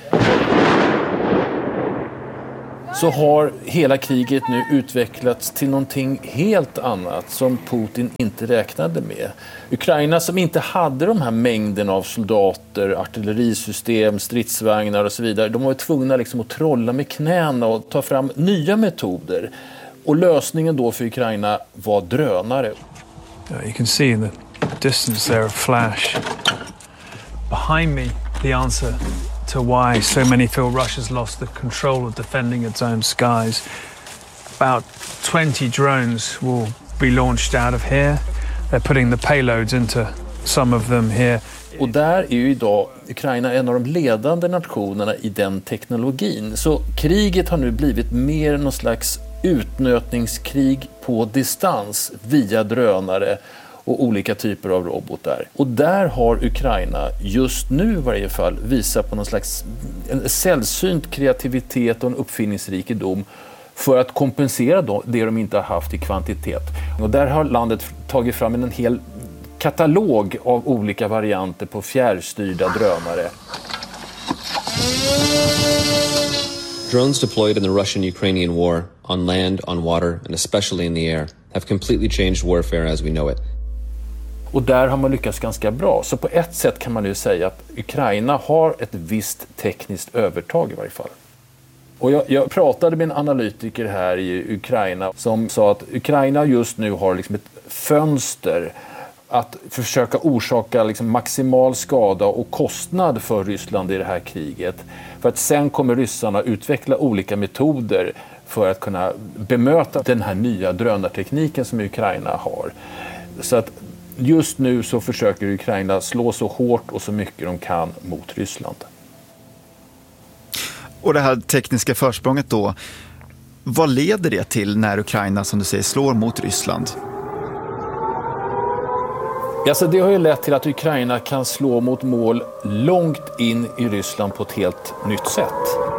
Så har hela kriget nu utvecklats till någonting helt annat som Putin inte räknade med. Ukraina som inte hade de här mängden av soldater, artillerisystem, stridsvagnar och så vidare, de var tvungna liksom att trolla med knäna och ta fram nya metoder. Och lösningen då för Ukraina var drönare. You can see in the distance there a flash. Behind me, the answer to why so many feel Russia's lost the control of defending its own skies. About twenty drones will be launched out of here. They're putting the payloads into some of them here. Och där är ju idag Ukraina en av de ledande nationerna i den teknologin. Så kriget har nu blivit mer någon slags utnötningskrig på distans via drönare och olika typer av robotar. Och där har Ukraina just nu i varje fall visat på någon slags en sällsynt kreativitet och en uppfinningsrikedom för att kompensera det de inte har haft i kvantitet. Och där har landet tagit fram en hel katalog av olika varianter på fjärrstyrda drönare. Drones deployed in the Russian-Ukrainian war, on land, on water, and especially in the air, have completely changed warfare as we know it. Och där har man lyckats ganska bra. Så på ett sätt kan man nu säga att Ukraina har ett visst tekniskt övertag i varje fall. Och jag, jag pratade med en analytiker här i Ukraina som sa att Ukraina just nu har liksom ett fönster att försöka orsaka liksom maximal skada och kostnad för Ryssland i det här kriget. För att sen kommer ryssarna utveckla olika metoder för att kunna bemöta den här nya drönartekniken som Ukraina har. Så att just nu så försöker Ukraina slå så hårt och så mycket de kan mot Ryssland. Och det här tekniska försprånget då, vad leder det till när Ukraina, som du säger, slår mot Ryssland? Alltså det har ju lett till att Ukraina kan slå mot mål långt in i Ryssland på ett helt nytt sätt.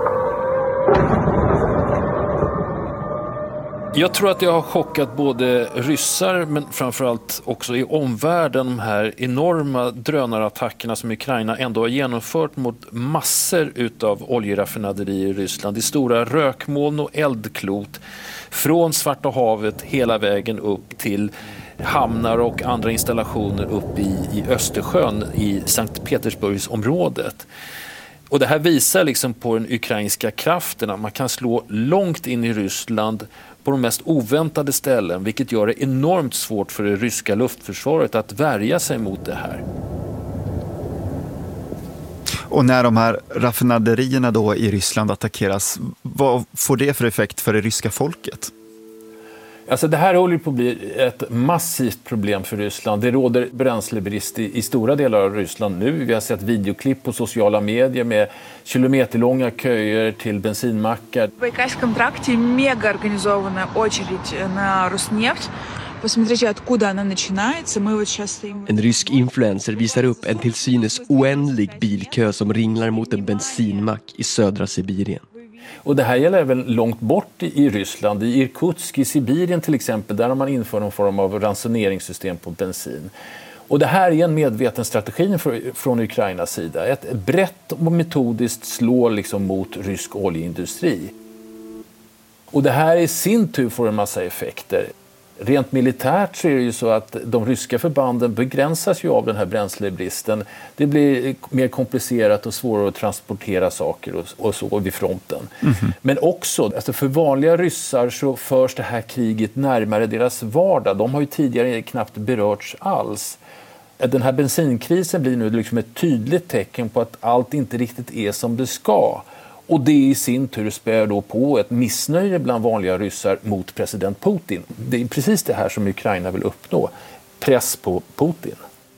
Jag tror att det har chockat både ryssar men framförallt också i omvärlden de här enorma drönarattackerna som Ukraina ändå har genomfört mot massor utav oljeraffinaderier i Ryssland. Det är stora rökmoln och eldklot från Svarta havet hela vägen upp till hamnar och andra installationer upp i, i Östersjön i Sankt Petersburgsområdet. Och det här visar liksom på den ukrainska kraften. Man kan slå långt in i Ryssland på de mest oväntade ställen, vilket gör det enormt svårt för det ryska luftförsvaret att värja sig mot det här. Och när de här raffinaderierna då i Ryssland attackeras, vad får det för effekt för det ryska folket? Alltså det här håller på att bli ett massivt problem för Ryssland. Det råder bränslebrist i, i stora delar av Ryssland nu. Vi har sett videoklipp på sociala medier med kilometerlånga köer till bensinmackar. В Байкальском тракте мегаорганизованная очередь на Роснефть. Посмотрите, откуда она начинается. Мы вот сейчас стоим... En rysk influencer visar upp en till synes oändlig bilkö som ringlar mot en bensinmack i södra Sibirien. Och det här gäller även långt bort i Ryssland. I Irkutsk i Sibirien till exempel, där har man infört någon form av ransoneringssystem på bensin. Och det här är en medveten strategi från Ukrainas sida. Ett brett och metodiskt slår liksom mot rysk oljeindustri. Och det här i sin tur får en massa effekter. Rent militärt så är det ju så att de ryska förbanden begränsas ju av den här bränslebristen. Det blir mer komplicerat och svårare att transportera saker och, och så vid fronten. Mm-hmm. Men också, alltså för vanliga ryssar så förs det här kriget närmare deras vardag. De har ju tidigare knappt berörts alls. Den här bensinkrisen blir nu liksom ett tydligt tecken på att allt inte riktigt är som det ska. Och det i sin tur spär då på ett missnöje bland vanliga ryssar mot president Putin. Det är precis det här som Ukraina vill uppnå. Press på Putin.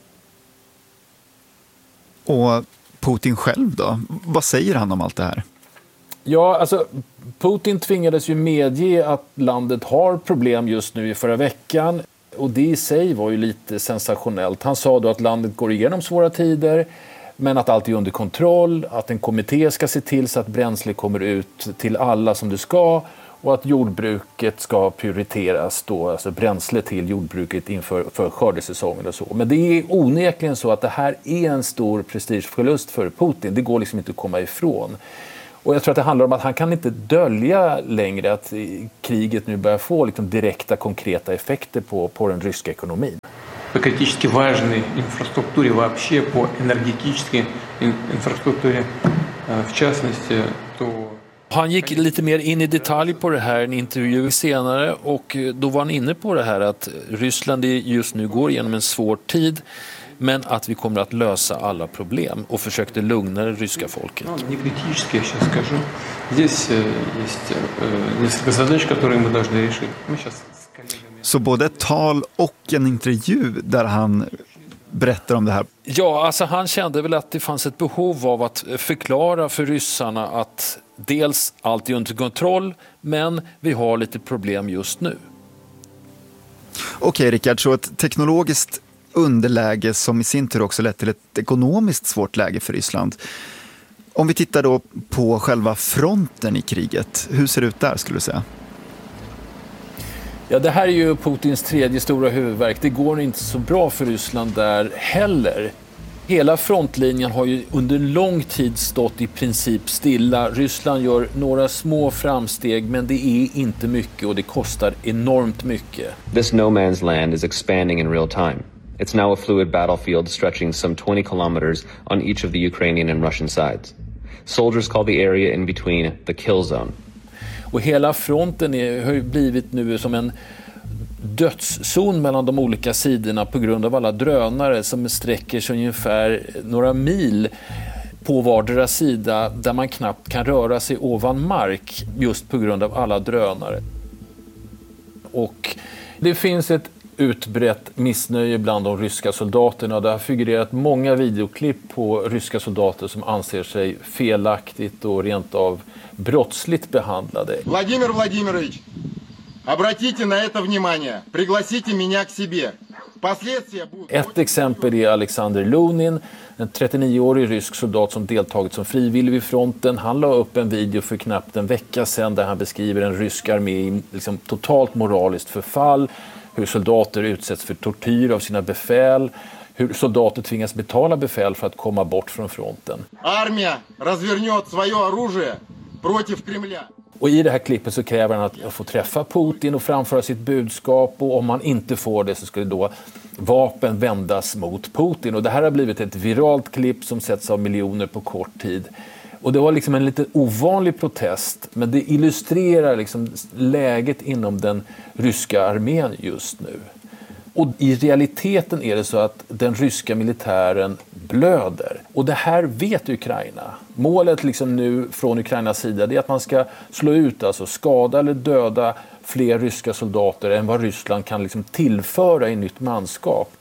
Och Putin själv då? Vad säger han om allt det här? Ja, alltså Putin tvingades ju medge att landet har problem just nu i förra veckan. Och det i sig var ju lite sensationellt. Han sa då att landet går igenom svåra tider, men att allt är under kontroll, att en kommitté ska se till så att bränsle kommer ut till alla som det ska och att jordbruket ska prioriteras då, alltså bränsle till jordbruket inför för skördesäsongen och så. Men det är onekligen så att det här är en stor prestigeförlust för Putin. Det går liksom inte att komma ifrån. Och jag tror att det handlar om att han kan inte dölja längre att kriget nu börjar få liksom direkta, konkreta effekter på, på den ryska ekonomin. По критически важной инфраструктуре вообще, по энергетической инфраструктуре в частности, то... Han gick lite mer in i detalj på det här i en intervju senare och då var han inne på det här att Ryssland just nu går igenom en svår tid, men att vi kommer att lösa alla problem och försökte lugna det ryska folket. Не критически, я сейчас скажу. Здесь есть несколько задач, которые мы должны решить. Мы сейчас... Så både ett tal och en intervju där han berättar om det här. Ja, alltså han kände väl att det fanns ett behov av att förklara för ryssarna att dels allt är under kontroll, men vi har lite problem just nu. Okej, Rickard, så ett teknologiskt underläge som i sin tur också lett till ett ekonomiskt svårt läge för Ryssland. Om vi tittar då på själva fronten i kriget, hur ser det ut där skulle du säga? Ja, det här är ju Putins tredje stora huvudvärk. Det går inte så bra för Ryssland där heller. Hela frontlinjen har ju under lång tid stått i princip stilla. Ryssland gör några små framsteg, men det är inte mycket och det kostar enormt mycket. This no man's land is expanding in real time. It's now a fluid battlefield stretching some twenty kilometers on each of the Ukrainian and Russian sides. Soldiers call the area in between the kill zone. Och hela fronten är, har ju blivit nu som en dödszon mellan de olika sidorna på grund av alla drönare som sträcker sig ungefär några mil på vardera sida där man knappt kan röra sig ovan mark just på grund av alla drönare. Och det finns ett utbrett missnöje bland de ryska soldaterna. Det har figurerat många videoklipp på ryska soldater som anser sig felaktigt och rent av brottsligt behandlade. Владимир Владимирович, обратите на это внимание. Пригласите меня к себе. Ett exempel är Alexander Lunin, en trettionioårig rysk soldat som deltagit som frivillig vid fronten. Han la upp en video för knappt en vecka sedan där han beskriver en rysk armé i liksom totalt moraliskt förfall, hur soldater utsätts för tortyr av sina befäl, hur soldater tvingas betala befäl för att komma bort från fronten. Armia развернет свое оружие против Кремля. Och i det här klippet så kräver han att få träffa Putin och framföra sitt budskap, och om man inte får det så skulle då vapen vändas mot Putin. Och det här har blivit ett viralt klipp som sätts av miljoner på kort tid. Och det var liksom en lite ovanlig protest, men det illustrerar liksom läget inom den ryska armén just nu. Och i realiteten är det så att den ryska militären blöder. Och det här vet Ukraina. Målet liksom nu från Ukrainas sida är att man ska slå ut, alltså skada eller döda fler ryska soldater än vad Ryssland kan liksom tillföra i nytt manskap.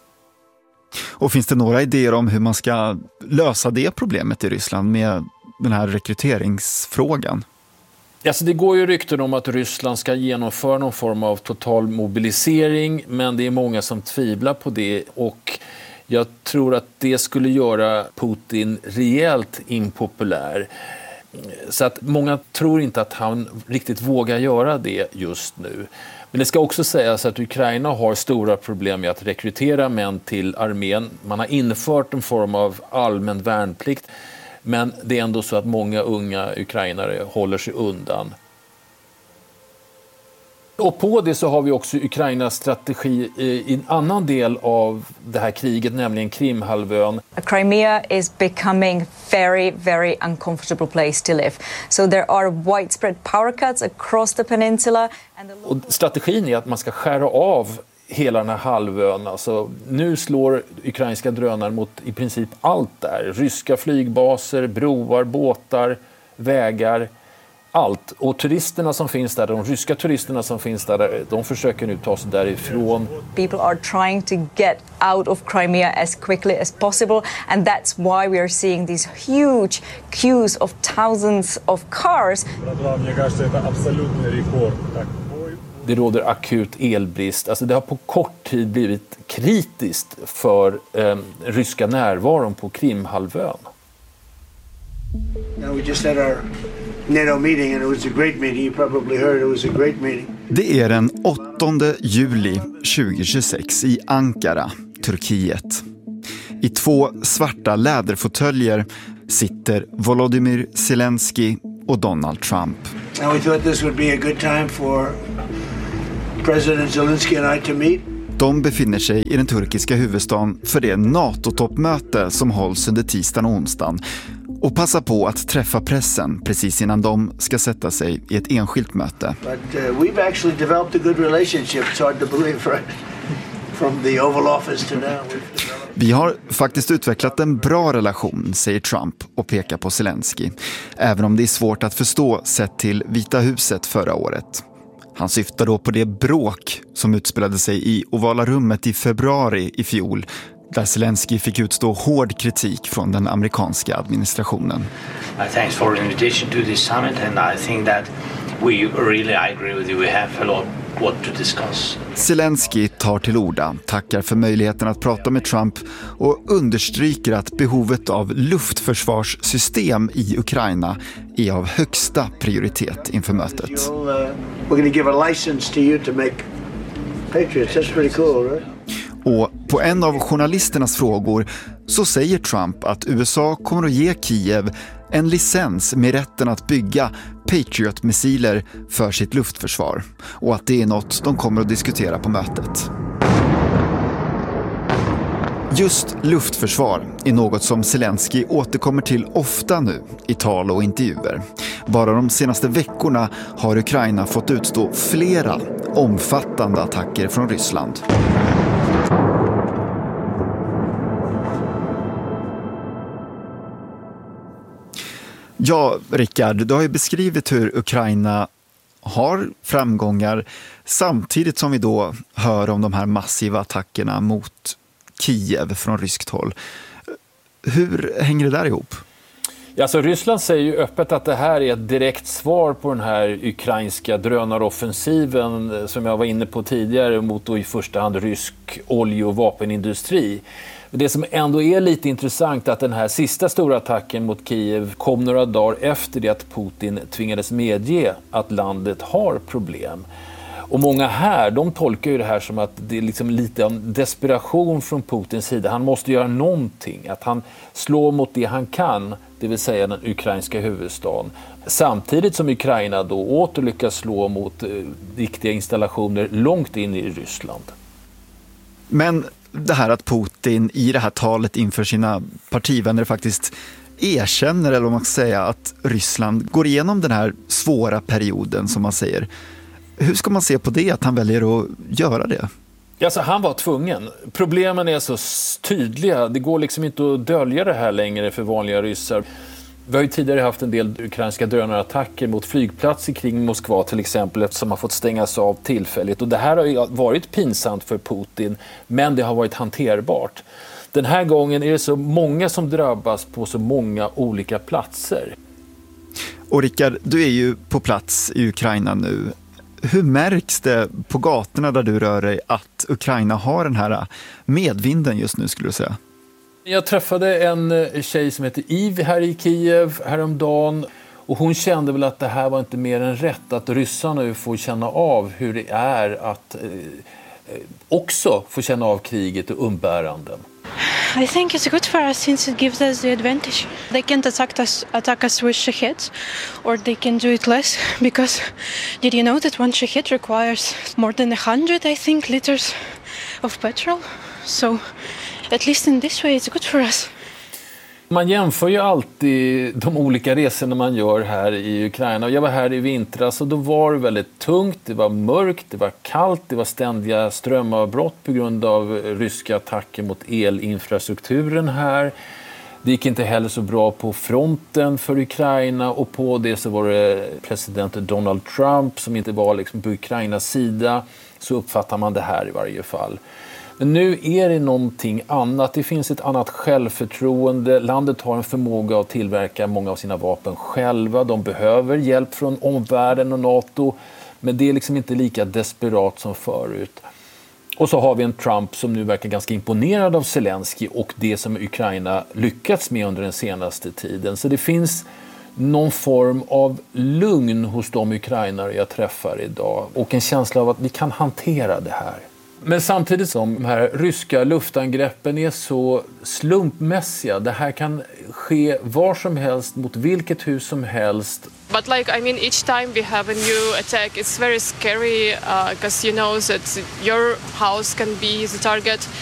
Och finns det några idéer om hur man ska lösa det problemet i Ryssland med den här rekryteringsfrågan? Alltså det går ju rykten om att Ryssland ska genomföra någon form av total mobilisering, men det är många som tvivlar på det, och jag tror att det skulle göra Putin rejält impopulär. Så att många tror inte att han riktigt vågar göra det just nu. Men det ska också sägas att Ukraina har stora problem med att rekrytera män till armén. Man har infört en form av allmän värnplikt, men det är ändå så att många unga ukrainare håller sig undan. Och på det så har vi också Ukrainas strategi i en annan del av det här kriget, nämligen Krimhalvön. Crimea is becoming very, very uncomfortable place to live. So there are widespread power cuts across the peninsula. And the... Och strategin är att man ska skära av hela den här halvön. Alltså, nu slår ukrainska drönare mot i princip allt där. Ryska flygbaser, broar, båtar, vägar, allt. Och turisterna som finns där, de ryska turisterna som finns där, de försöker nu ta sig därifrån. People are trying to get out of Crimea as quickly as possible, and that's why we are seeing these huge queues of thousands of cars. Det råder akut elbrist. Alltså det har på kort tid blivit kritiskt för eh, ryska närvaron på Krimhalvön. We just had our NATO meeting and it was a great meeting. You probably heard it was a great meeting. Det är den åttonde juli tjugohundratjugosex i Ankara, Turkiet. I två svarta läderfåtöljer sitter Volodymyr Zelensky och Donald Trump. And we thought this would be a good time for President Zelensky and I to meet. De befinner sig i den turkiska huvudstaden för det NATO-toppmöte som hålls under tisdagen och onsdagen och passar på att träffa pressen precis innan de ska sätta sig i ett enskilt möte. But uh, we've actually developed a good relationship. It's hard to believe, right? From the Oval Office to now. Vi har faktiskt utvecklat en bra relation, säger Trump och pekar på Zelensky. Även om det är svårt att förstå sett till Vita huset förra året. Han syftar då på det bråk som utspelade sig i Ovala rummet i februari i fjol, där Zelensky fick utstå hård kritik från den amerikanska administrationen. Uh, thanks for the invitation to this summit, and I think that we really I agree with you. We have a lot what to discuss. Zelensky tar till orda, tackar för möjligheten att prata med Trump och understryker att behovet av luftförsvarssystem i Ukraina är av högsta prioritet inför mötet. We're going to give a license to you to make Patriots. That's pretty cool, right? Och på en av journalisternas frågor så säger Trump att U S A kommer att ge Kiev en licens med rätten att bygga Patriot-missiler för sitt luftförsvar och att det är något de kommer att diskutera på mötet. Just luftförsvar är något som Zelensky återkommer till ofta nu i tal och intervjuer. Bara de senaste veckorna har Ukraina fått utstå flera omfattande attacker från Ryssland. Ja, Rickard, du har ju beskrivit hur Ukraina har framgångar samtidigt som vi då hör om de här massiva attackerna mot Kiev från ryskt håll. Hur hänger det där ihop? Ja, alltså Ryssland säger ju öppet att det här är ett direkt svar på den här ukrainska drönaroffensiven som jag var inne på tidigare mot då i första hand rysk olje- och vapenindustri. Det som ändå är lite intressant är att den här sista stora attacken mot Kiev kom några dagar efter det att Putin tvingades medge att landet har problem. Och många här, de tolkar ju det här som att det är liksom lite av desperation från Putins sida. Han måste göra någonting, att han slår mot det han kan, det vill säga den ukrainska huvudstaden. Samtidigt som Ukraina då åter lyckas slå mot eh, viktiga installationer långt in i Ryssland. Men det här att Putin i det här talet inför sina partivänner faktiskt erkänner, eller om man ska säga, att Ryssland går igenom den här svåra perioden som man säger. Hur ska man se på det, att han väljer att göra det? Alltså, han var tvungen. Problemen är så tydliga. Det går liksom inte att dölja det här längre för vanliga ryssar. Vi har ju tidigare haft en del ukrainska drönarattacker mot flygplatser kring Moskva till exempel, som har fått stängas av tillfälligt. Och det här har ju varit pinsamt för Putin, men det har varit hanterbart. Den här gången är det så många som drabbas på så många olika platser. Och Rickard, du är ju på plats i Ukraina nu. Hur märks det på gatorna där du rör dig att Ukraina har den här medvinden just nu, skulle du säga? Jag träffade en tjej som heter Iv här i Kiev häromdagen och hon kände väl att det här var inte mer än rätt, att ryssarna nu får känna av hur det är att eh, också få känna av kriget och umbäranden. I think it's good for us since it gives us the advantage. They can't attack us, attack us with shaheds, or they can do it less, because did you know that one shahed requires more than a hundred, I think, liters of petrol? So at least in this way it's good for us. Man jämför ju alltid de olika resorna man gör här i Ukraina. Jag var här i vintras och då var det väldigt tungt, det var mörkt, det var kallt, det var ständiga strömavbrott på grund av ryska attacker mot elinfrastrukturen här. Det gick inte heller så bra på fronten för Ukraina, och på det så var det president Donald Trump som inte var liksom på Ukrainas sida. Så uppfattar man det här i varje fall. Men nu är det någonting annat. Det finns ett annat självförtroende. Landet har en förmåga att tillverka många av sina vapen själva. De behöver hjälp från omvärlden och NATO. Men det är liksom inte lika desperat som förut. Och så har vi en Trump som nu verkar ganska imponerad av Zelensky och det som Ukraina lyckats med under den senaste tiden. Så det finns någon form av lugn hos de ukrainare jag träffar idag och en känsla av att vi kan hantera det här. Men samtidigt som de här ryska luftangreppen är så slumpmässiga, det här kan ske var som helst mot vilket hus som helst. But like I mean, each time we have a new attack, it's very scary because uh, you know that your house can be the target.